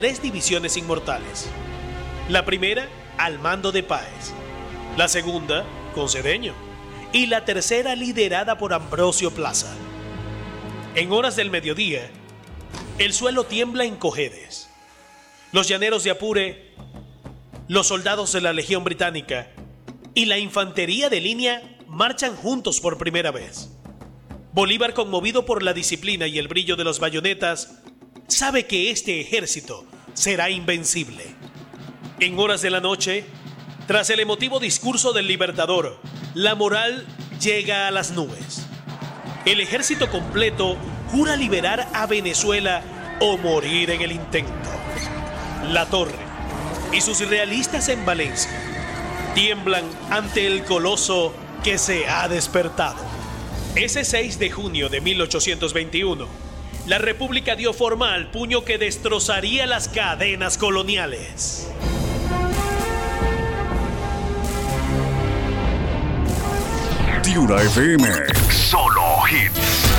tres divisiones inmortales. La primera, al mando de Páez. La segunda, con Cedeño. Y la tercera, liderada por Ambrosio Plaza. En horas del mediodía, el suelo tiembla en Cojedes. Los llaneros de Apure, los soldados de la Legión Británica y la infantería de línea marchan juntos por primera vez. Bolívar, conmovido por la disciplina y el brillo de las bayonetas, sabe que este ejército será invencible. En horas de la noche, tras el emotivo discurso del Libertador, la moral llega a las nubes. El ejército completo jura liberar a Venezuela o morir en el intento. La Torre y sus realistas en Valencia tiemblan ante el coloso que se ha despertado. Ese 6 de junio de 1821, la República dio forma al puño que destrozaría las cadenas coloniales. Tiura FM, solo hits.